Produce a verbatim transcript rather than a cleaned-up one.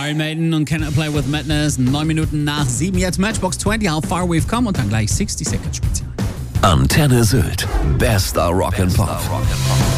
Iron Maiden und Can I Play With Madness. Neun Minuten nach sieben, jetzt Matchbox zwanzig, How Far We've Come und dann gleich sechzig Second Spezial. Antenne Sylt. Bester Rock'n'Pop.